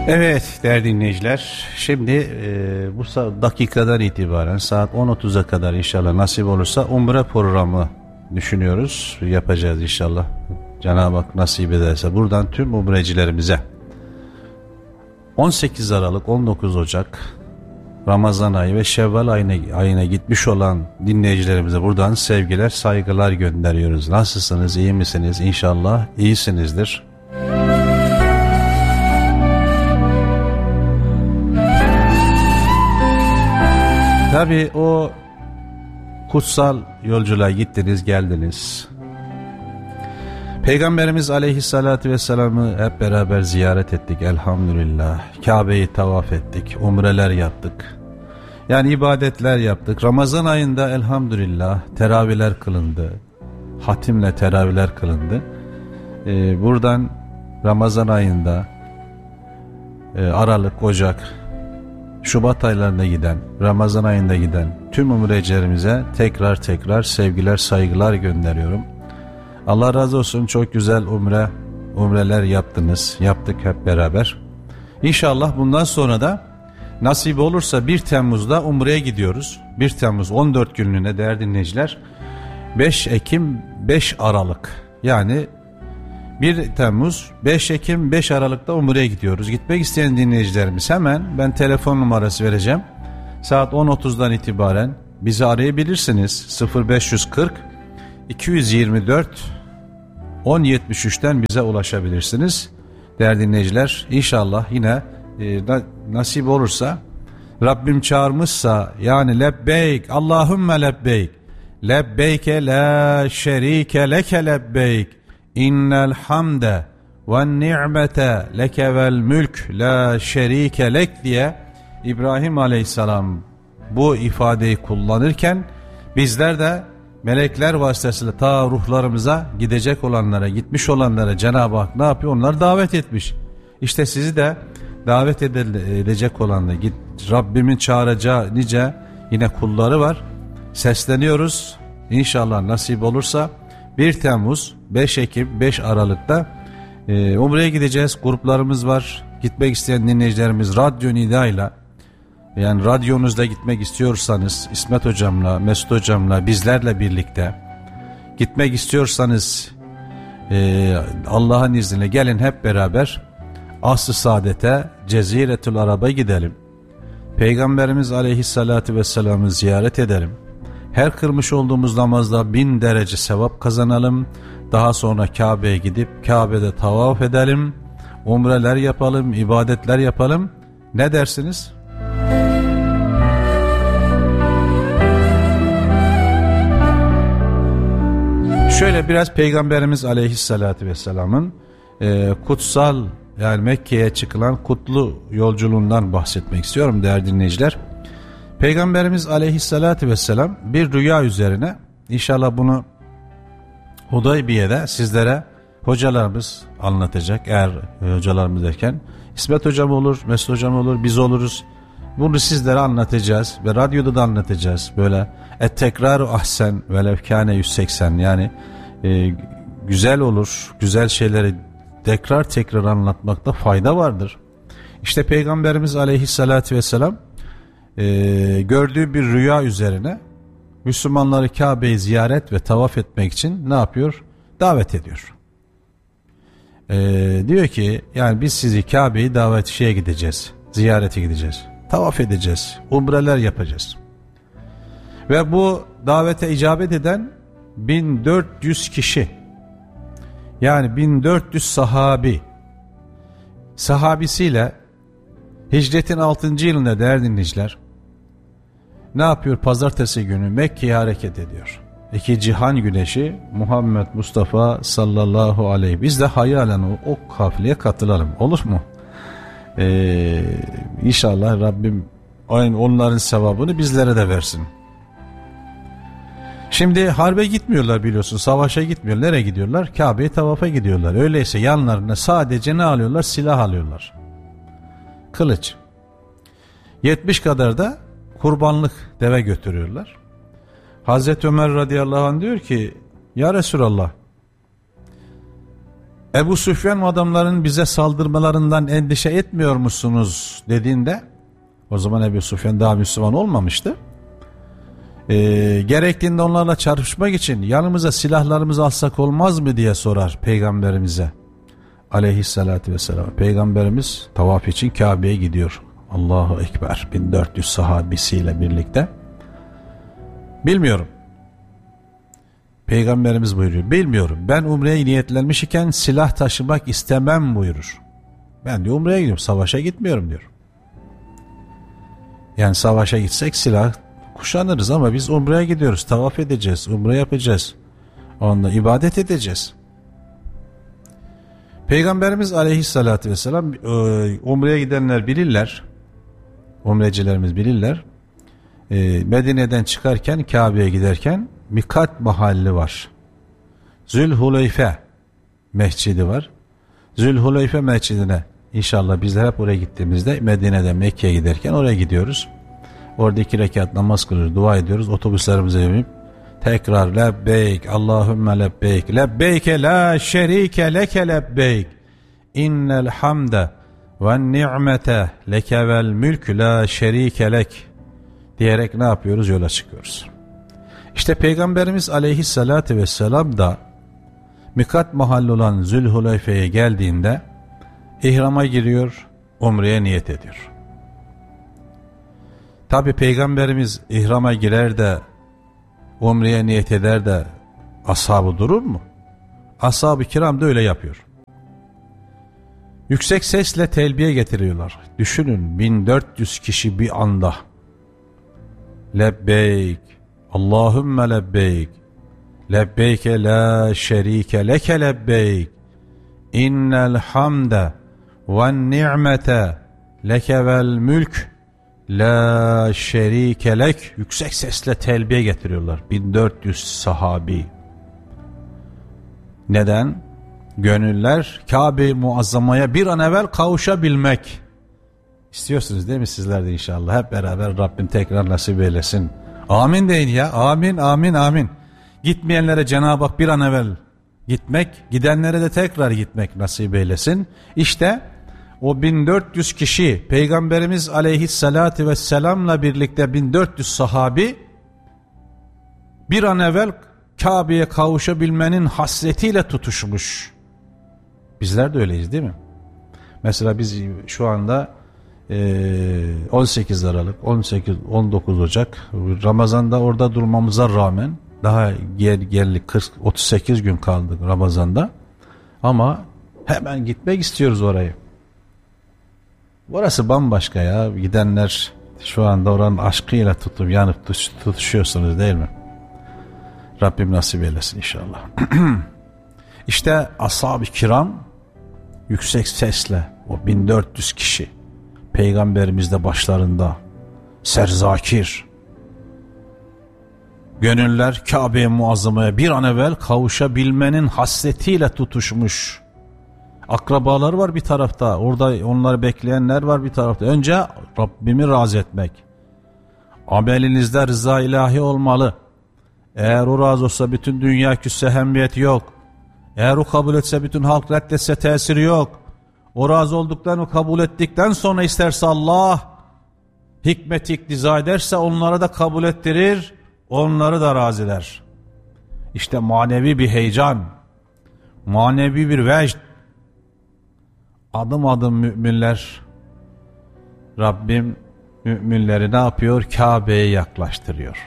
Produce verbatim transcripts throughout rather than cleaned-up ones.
Evet değerli dinleyiciler, şimdi e, bu dakikadan itibaren saat on otuza kadar inşallah nasip olursa umre programı düşünüyoruz, yapacağız inşallah. Cenab-ı Hak nasip ederse buradan tüm umrecilerimize on sekiz Aralık on dokuz Ocak Ramazan ayı ve Şevval ayına, ayına gitmiş olan dinleyicilerimize buradan sevgiler, saygılar gönderiyoruz. Nasılsınız, iyi misiniz? İnşallah iyisinizdir. Tabii o kutsal yolculuğa gittiniz, geldiniz. Peygamberimiz Aleyhisselatü Vesselam'ı hep beraber ziyaret ettik elhamdülillah. Kabe'yi tavaf ettik, umreler yaptık. Yani ibadetler yaptık. Ramazan ayında elhamdülillah teravihler kılındı. Hatimle teravihler kılındı. Ee, buradan Ramazan ayında e, Aralık, Ocak, Şubat aylarında giden, Ramazan ayında giden tüm umrecilerimize tekrar tekrar sevgiler, saygılar gönderiyorum. Allah razı olsun, çok güzel umre, umreler yaptınız, yaptık hep beraber. İnşallah bundan sonra da nasip olursa bir Temmuz'da umreye gidiyoruz. bir Temmuz on dört günlüğüne değerli dinleyiciler, beş Ekim beş Aralık yani bir Temmuz beş Ekim beş Aralık'ta umreye gidiyoruz. Gitmek isteyen dinleyicilerimiz hemen ben telefon numarası vereceğim. Saat on otuzdan itibaren bizi arayabilirsiniz. sıfır beş yüz kırk iki yüz yirmi dört on yetmiş üçten bize ulaşabilirsiniz. Değerli dinleyiciler, inşallah yine e, da, nasip olursa, Rabbim çağırmışsa, yani lebbeyk Allahümme lebbeyk lebbeyke la şerike leke lebbeyk innel hamde ve ni'mete leke vel mülk la şerike lek diye İbrahim Aleyhisselam bu ifadeyi kullanırken bizler de melekler vasıtasıyla ta ruhlarımıza gidecek olanlara, gitmiş olanlara Cenab-ı Hak ne yapıyor? Onları davet etmiş. İşte sizi de davet edecek olanlara, git, Rabbimin çağıracağı nice yine kulları var. Sesleniyoruz. İnşallah nasip olursa bir Temmuz, beş Ekim, beş Aralık'ta e, umreye gideceğiz. Gruplarımız var. Gitmek isteyen dinleyicilerimiz Radyo Nida'yla, yani radyonuzda gitmek istiyorsanız İsmet Hocam'la, Mesut Hocam'la, bizlerle birlikte gitmek istiyorsanız e, Allah'ın izniyle gelin hep beraber Asr-ı Saadet'e, Ceziretül Arab'a gidelim. Peygamberimiz Aleyhisselatü Vesselam'ı ziyaret edelim. Her kırmış olduğumuz namazda bin derece sevap kazanalım. Daha sonra Kabe'ye gidip Kabe'de tavaf edelim. Umreler yapalım, ibadetler yapalım. Ne dersiniz? Şöyle biraz Peygamberimiz Aleyhisselatü Vesselam'ın e, kutsal, yani Mekke'ye çıkılan kutlu yolculuğundan bahsetmek istiyorum değerli dinleyiciler. Peygamberimiz Aleyhisselatü Vesselam bir rüya üzerine, inşallah bunu Hudaybiye'de sizlere hocalarımız anlatacak. Eğer hocalarımız derken İsmet Hocam olur, Mesut Hocam olur, biz oluruz. Bunu sizlere anlatacağız ve radyoda da anlatacağız. Böyle et tekraru ahsen ve levkâne yüz seksen, yani e, güzel olur, güzel şeyleri tekrar tekrar anlatmakta fayda vardır. İşte Peygamberimiz Aleyhisselatü Vesselam e, gördüğü bir rüya üzerine Müslümanları Kabe'yi ziyaret ve tavaf etmek için ne yapıyor? Davet ediyor. E, diyor ki yani biz sizi Kabe'yi davet şeye gideceğiz, ziyarete gideceğiz, tavaf edeceğiz, umreler yapacağız. Ve bu davete icabet eden bin dört yüz kişi, yani bin dört yüz sahabi, sahabisiyle hicretin altıncı yılında değerli dinleyiciler ne yapıyor? Pazartesi günü Mekke'ye hareket ediyor. İki cihan güneşi Muhammed Mustafa sallallahu aleyhi. Biz de hayalen o, o kafileye katılalım. Olur mu? Ee, inşallah Rabbim aynı onların sevabını bizlere de versin. Şimdi harbe gitmiyorlar, biliyorsun, savaşa gitmiyorlar. Nereye gidiyorlar? Kabe'ye tavafa gidiyorlar. Öyleyse yanlarına sadece ne alıyorlar? Silah alıyorlar. Kılıç. yetmiş kadar da kurbanlık deve götürüyorlar. Hazreti Ömer radıyallahu anh diyor ki ya Resulallah, Ebu Süfyan adamların bize saldırmalarından endişe etmiyor musunuz dediğinde, o zaman Ebu Süfyan daha Müslüman olmamıştı. Ee, gerektiğinde onlarla çarpışmak için yanımıza silahlarımızı alsak olmaz mı diye sorar Peygamberimize aleyhissalatü vesselam. Peygamberimiz tavaf için Kabe'ye gidiyor. Allahu Ekber, bin dört yüz sahabisiyle birlikte. Bilmiyorum. Peygamberimiz buyuruyor. Bilmiyorum. Ben umreye niyetlenmiş iken silah taşımak istemem buyurur. Ben de umreye gidiyorum. Savaşa gitmiyorum diyor. Yani savaşa gitsek silah kuşanırız ama biz umreye gidiyoruz. Tavaf edeceğiz. Umre yapacağız. Onunla ibadet edeceğiz. Peygamberimiz aleyhissalatü vesselam, umreye gidenler bilirler. Umrecilerimiz bilirler. Medine'den çıkarken, Kabe'ye giderken Mikat mahalli var. Zülhuleyfe mescidi var. Zülhuleyfe mescidine inşallah bizler hep oraya gittiğimizde, Medine'den Mekke'ye giderken oraya gidiyoruz. Orada iki rekat namaz kılıyoruz, dua ediyoruz. Otobüslerimize binip tekrar lebbeyk Allahümme lebbeyk lebbeyke la şerike leke lebbeyk innel hamde ve ni'mete leke vel mülk la şerike lek diyerek ne yapıyoruz? Yola çıkıyoruz. İşte Peygamberimiz aleyhissalatü vesselam da Mikat mahalli olan Zülhuleyfe'ye geldiğinde ihrama giriyor, umreye niyet ediyor. Tabi Peygamberimiz ihrama girer de umreye niyet eder de ashabı durur mu? Ashab-ı kiram da öyle yapıyor. Yüksek sesle telbiye getiriyorlar. Düşünün, bin dört yüz kişi bir anda lebbeyk Allahümme lebbeyk lebbeyke la şerike leke lebbeyk innel hamde ve ni'mete leke vel mülk la şerike lek, yüksek sesle telbiye getiriyorlar. bin dört yüz sahabi. Neden? Gönüller Kabe-i Muazzama'ya bir an evvel kavuşabilmek istiyorsunuz değil mi sizler de inşallah? Hep beraber Rabbim tekrar nasip eylesin. Amin deyin ya. Amin, amin, amin. Gitmeyenlere Cenab-ı Hak bir an evvel gitmek, gidenlere de tekrar gitmek nasip eylesin. İşte o bin dört yüz kişi, Peygamberimiz aleyhissalatü vesselamla birlikte bin dört yüz sahabi bir an evvel Kabe'ye kavuşabilmenin hasretiyle tutuşmuş. Bizler de öyleyiz değil mi? Mesela biz şu anda on sekiz Aralık, on sekiz on dokuz Ocak, Ramazan'da orada durmamıza rağmen daha gel gelli kırk otuz sekiz gün kaldık Ramazan'da, ama hemen gitmek istiyoruz orayı. Orası bambaşka ya. Gidenler şu anda oranın aşkıyla tutup yanıp tutuşuyorsunuz değil mi? Rabbim nasip eylesin inşallah. İşte ashab-ı kiram yüksek sesle, o bin dört yüz kişi Peygamberimiz de başlarında, serzakir, gönüller Kabe-i Muazzama'ya bir an evvel kavuşabilmenin hasretiyle tutuşmuş. Akrabalar var bir tarafta, orada onları bekleyenler var bir tarafta. Önce Rabbimi razı etmek. Amelinizde rıza ilahi olmalı. Eğer o razı olsa bütün dünya küsse ehemmiyeti yok. Eğer o kabul etse bütün halk reddetse tesiri yok. O razı olduktan, o kabul ettikten sonra isterse Allah hikmet iktiza ederse onlara da kabul ettirir, onları da razı eder. İşte manevi bir heyecan, manevi bir vecd. Adım adım müminler, Rabbim müminleri ne yapıyor? Kabe'ye yaklaştırıyor.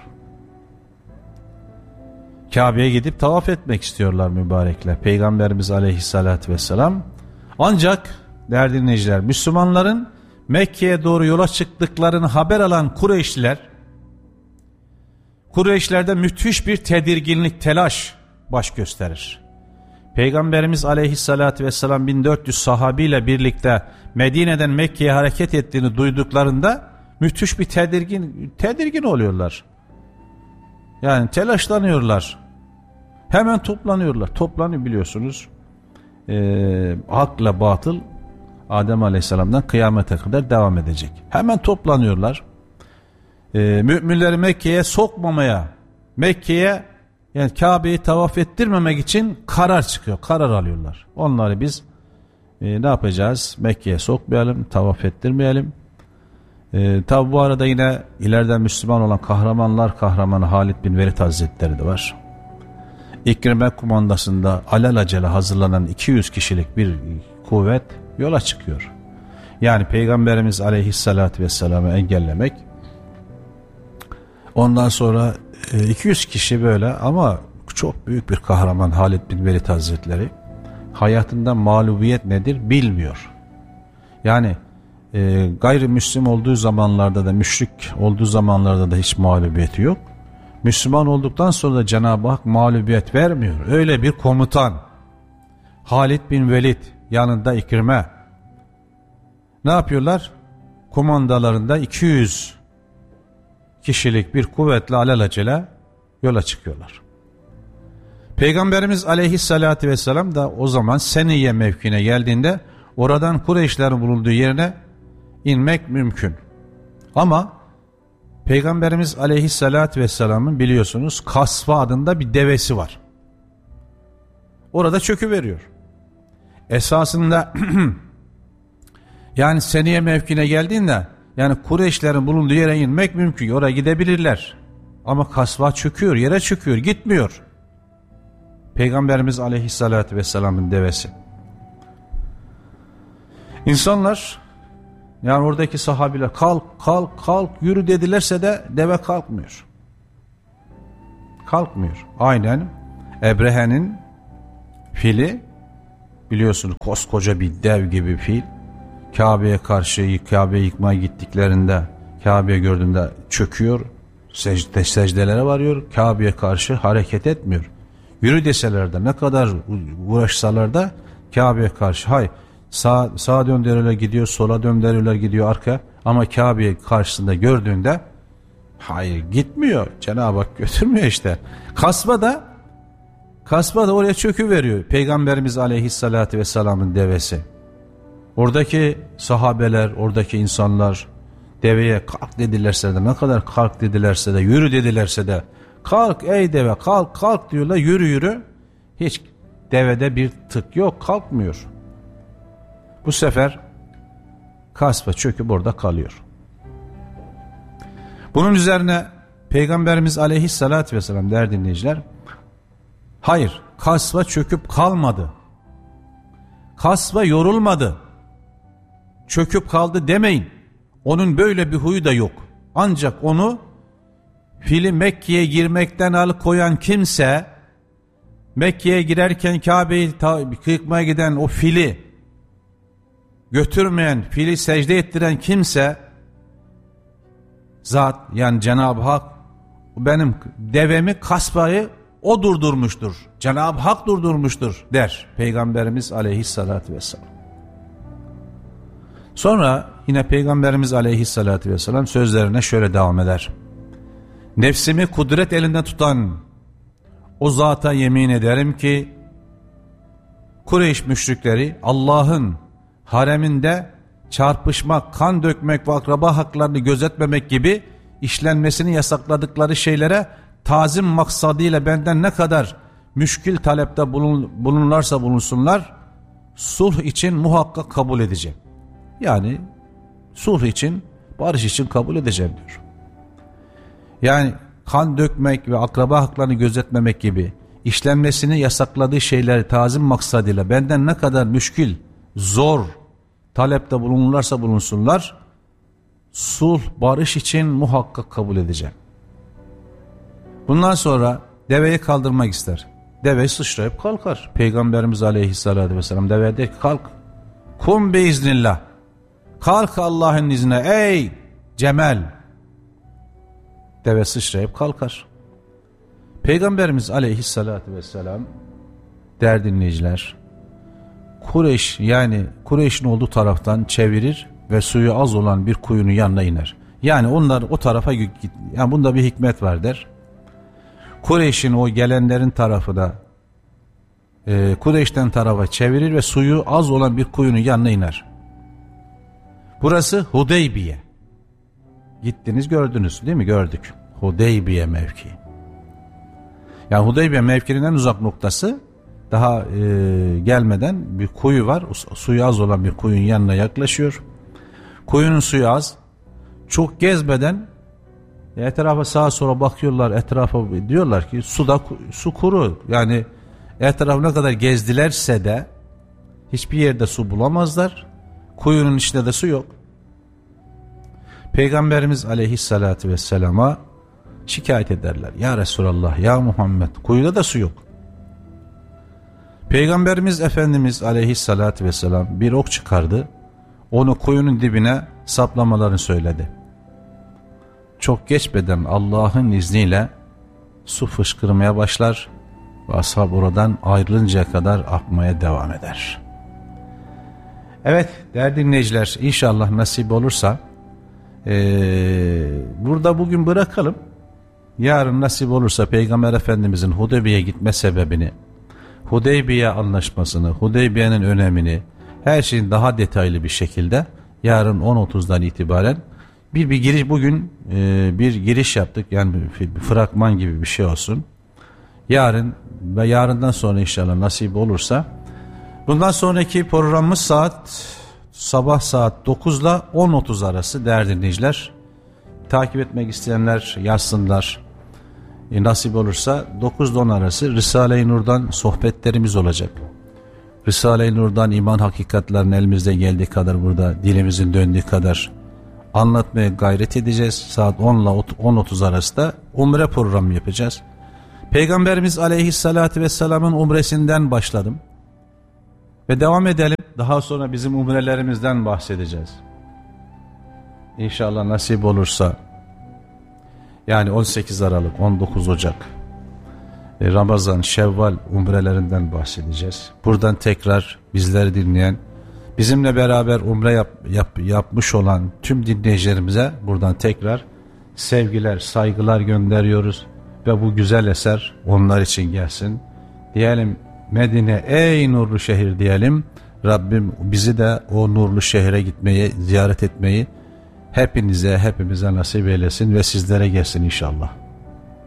Kabe'ye gidip tavaf etmek istiyorlar mübarekler. Peygamberimiz aleyhissalatü vesselam. Ancak değerli dinleyiciler, Müslümanların Mekke'ye doğru yola çıktıklarını haber alan Kureyşliler, Kureyşlerde müthiş bir tedirginlik, telaş baş gösterir. Peygamberimiz aleyhissalatü vesselam bin dört yüz sahabiyle birlikte Medine'den Mekke'ye hareket ettiğini duyduklarında müthiş bir tedirgin tedirgin oluyorlar. Yani telaşlanıyorlar. Hemen toplanıyorlar. Toplanıyor biliyorsunuz. Ee, hakla batıl Adem aleyhisselamdan kıyamete kadar devam edecek. Hemen toplanıyorlar. Ee, müminleri Mekke'ye sokmamaya, Mekke'ye Yani Kabe'yi tavaf ettirmemek için karar çıkıyor. Karar alıyorlar. Onları biz e, ne yapacağız? Mekke'ye sokmayalım, tavaf ettirmeyelim. E, tabi bu arada yine ileriden Müslüman olan kahramanlar kahramanı Halid bin Velid Hazretleri de var. İkrime kumandasında alelacele hazırlanan iki yüz kişilik bir kuvvet yola çıkıyor. Yani Peygamberimiz Aleyhisselatü Vesselam'ı engellemek. Ondan sonra iki yüz kişi böyle, ama çok büyük bir kahraman Halid bin Velid Hazretleri hayatında mağlubiyet nedir bilmiyor. Yani e, gayrimüslim olduğu zamanlarda da, müşrik olduğu zamanlarda da hiç mağlubiyeti yok. Müslüman olduktan sonra da Cenab-ı Hak mağlubiyet vermiyor. Öyle bir komutan Halid bin Velid, yanında İkrime. Ne yapıyorlar? Kumandalarında iki yüz kişilik bir kuvvetle alelacele yola çıkıyorlar. Peygamberimiz Aleyhisselatü Vesselam da o zaman Seniye mevkine geldiğinde oradan Kureyşlerin bulunduğu yerine inmek mümkün. Ama Peygamberimiz Aleyhisselatü Vesselam'ın biliyorsunuz Kasva adında bir devesi var. Orada çöküveriyor. Esasında yani Seniye mevkine geldiğinde yani Kureyşlerin bulunduğu yere inmek mümkün. Oraya gidebilirler. Ama Kasva çöküyor, yere çöküyor, gitmiyor. Peygamberimiz Aleyhisselatü Vesselam'ın devesi. İnsanlar, yani oradaki sahabiler kalk kalk kalk yürü dedilerse de deve kalkmıyor. Kalkmıyor. Aynen Ebrehe'nin fili, biliyorsunuz koskoca bir dev gibi fil. Kabe'ye karşı, Kabe'yi yıkmaya gittiklerinde Kabe'ye gördüğünde çöküyor, secde, secdelere varıyor, Kabe'ye karşı hareket etmiyor. Yürü deseler de, ne kadar uğraşsalar da Kabe'ye karşı, hay sağ, sağa döndürüyorlar gidiyor, sola döndürüyorlar gidiyor arka, ama Kabe'ye karşısında gördüğünde hayır gitmiyor, Cenab-ı Hak götürmüyor işte. Kasba da kasba da oraya çöküveriyor Peygamberimiz Aleyhisselatü Vesselam'ın devesi. Oradaki sahabeler, oradaki insanlar deveye kalk dedilerse de, ne kadar kalk dedilerse de, yürü dedilerse de, kalk ey deve kalk kalk diyorlar, yürü yürü. Hiç devede bir tık yok, kalkmıyor. Bu sefer kasba çöküp orada kalıyor. Bunun üzerine Peygamberimiz Aleyhisselatü Vesselam, değerli dinleyiciler, hayır, kasba çöküp kalmadı. Kasba yorulmadı. Çöküp kaldı demeyin. Onun böyle bir huyu da yok. Ancak onu fili Mekke'ye girmekten alıkoyan kimse, Mekke'ye girerken Kabe'yi yıkmaya giden o fili götürmeyen, fili secde ettiren kimse, zat yani Cenab-ı Hak benim devemi, kasbayı o durdurmuştur. Cenab-ı Hak durdurmuştur der Peygamberimiz Aleyhisselatü Vesselam. Sonra yine Peygamberimiz Aleyhisselatü Vesselam sözlerine şöyle devam eder. Nefsimi kudret elinde tutan o zata yemin ederim ki Kureyş müşrikleri Allah'ın hareminde çarpışmak, kan dökmek ve akraba haklarını gözetmemek gibi işlenmesini yasakladıkları şeylere tazim maksadıyla benden ne kadar müşkil talepte bulun, bulunurlarsa bulunsunlar, sulh için muhakkak kabul edeceğim. Yani sulh için, barış için kabul edeceğim diyor. Yani kan dökmek ve akraba haklarını gözetmemek gibi işlenmesini yasakladığı şeyleri tazim maksadıyla benden ne kadar müşkil, zor talepte bulunurlarsa bulunsunlar, sulh, barış için muhakkak kabul edeceğim. Bundan sonra deveyi kaldırmak ister. Deve sıçrayıp kalkar. Peygamberimiz Aleyhisselatü Vesselam deveye der ki kalk. Kum biiznillah. Kalk Allah'ın izniyle ey Cemel. Deve sıçrayıp kalkar. Peygamberimiz Aleyhisselatü Vesselam, değerli dinleyiciler, Kureyş, yani Kureyş'in olduğu taraftan çevirir ve suyu az olan bir kuyunun yanına iner. Yani onlar o tarafa git. Yani bunda bir hikmet var der. Kureyş'in o gelenlerin tarafı da e, Kureyş'ten tarafa çevirir ve suyu az olan bir kuyunun yanına iner. Burası Hudeybiye. Gittiniz gördünüz değil mi? Gördük. Hudeybiye mevki. Yani Hudeybiye mevkinin en uzak noktası, daha e, gelmeden bir kuyu var. Suyu az olan bir kuyunun yanına yaklaşıyor. Kuyunun suyu az. Çok gezmeden etrafa sağa sola bakıyorlar, etrafa diyorlar ki suda su kuru. Yani etrafı ne kadar gezdilerse de hiçbir yerde su bulamazlar. Kuyunun içinde de su yok. Peygamberimiz aleyhissalatü vesselama şikayet ederler. Ya Resulallah, ya Muhammed, kuyuda da su yok. Peygamberimiz Efendimiz aleyhissalatü vesselam bir ok çıkardı. Onu kuyunun dibine saplamalarını söyledi. Çok geçmeden Allah'ın izniyle su fışkırmaya başlar ve ashab oradan ayrılıncaya kadar akmaya devam eder. Evet değerli dinleyiciler, inşallah nasip olursa ee, burada bugün bırakalım. Yarın nasip olursa Peygamber Efendimizin Hudeybiye'ye gitme sebebini, Hudeybiye anlaşmasını, Hudeybiye'nin önemini, her şeyin daha detaylı bir şekilde yarın on otuzdan itibaren bir bir giriş, bugün e, bir giriş yaptık, yani bir, bir fragman gibi bir şey olsun. Yarın ve yarından sonra inşallah nasip olursa, bundan sonraki programımız saat sabah saat dokuz ile on otuz arası değerli dinleyiciler. Takip etmek isteyenler yazsınlar. E, nasip olursa dokuz ile on arası Risale-i Nur'dan sohbetlerimiz olacak. Risale-i Nur'dan iman hakikatlerini elimizde geldiği kadar, burada dilimizin döndüğü kadar anlatmaya gayret edeceğiz. Saat on ile on otuz arası da umre programı yapacağız. Peygamberimiz aleyhissalatü vesselamın umresinden başladım. Ve devam edelim. Daha sonra bizim umrelerimizden bahsedeceğiz. İnşallah nasip olursa, yani on sekiz Aralık, on dokuz Ocak, Ramazan, Şevval umrelerinden bahsedeceğiz. Buradan tekrar bizleri dinleyen, bizimle beraber umre yap, yap, yapmış olan tüm dinleyicilerimize buradan tekrar sevgiler, saygılar gönderiyoruz. Ve bu güzel eser onlar için gelsin. Diyelim Medine ey nurlu şehir diyelim. Rabbim bizi de o nurlu şehre gitmeyi, ziyaret etmeyi hepinize, hepimize nasip eylesin ve sizlere gelsin inşallah.